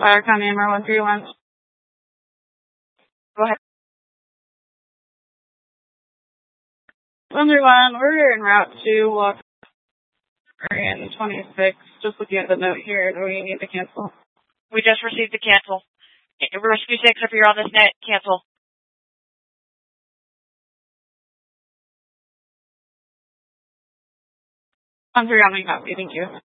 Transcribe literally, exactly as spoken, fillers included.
Fire County number one three one. Go ahead. one three one, we're en route to walk in twenty-six. Just looking at the note here, do we need to cancel? We just received the cancel. Rescue six, if you're on this net, cancel. one three one, we copy. Thank you.